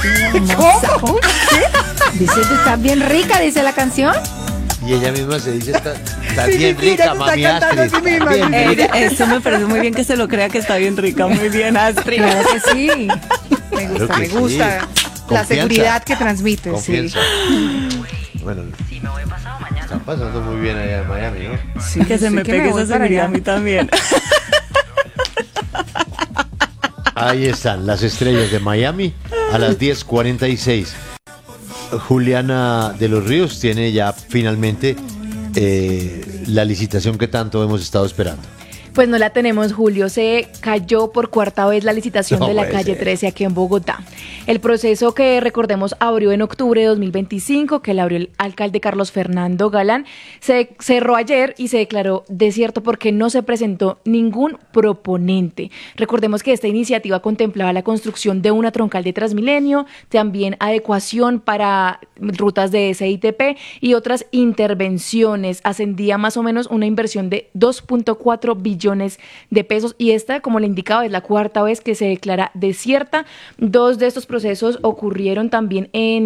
¿Cómo? Dice, está bien rica, dice la canción. Y ella misma se dice, está Sí, bien sí, ella rica, se está mami cantando Astrid. a sí misma, Está bien sí. rica. Eso me parece muy bien que se lo crea que está bien rica. Muy bien, Astrid. Claro que sí. Me Claro gusta, que me sí. gusta. La Confianza. seguridad que transmite, sí. Confianza. Bueno, están pasando muy bien allá en Miami, ¿no? Sí, Que se sí me que pegue voy esa para seguridad a allá. mí también. Ahí están las estrellas de Miami a las 10:46. Juliana de los Ríos tiene ya finalmente la licitación que tanto hemos estado esperando. Pues no la tenemos, Julio. Se cayó por cuarta vez la licitación No de la puede calle ser. 13 aquí en Bogotá. El proceso que, recordemos, abrió en octubre de 2025, que le abrió el alcalde Carlos Fernando Galán, se cerró ayer y se declaró desierto porque no se presentó ningún proponente. Recordemos que esta iniciativa contemplaba la construcción de una troncal de Transmilenio, también adecuación para rutas de SITP y otras intervenciones. Ascendía más o menos una inversión de 2.4 billones de pesos y esta, como le indicaba, es la cuarta vez que se declara desierta. Dos de estos procesos ocurrieron también en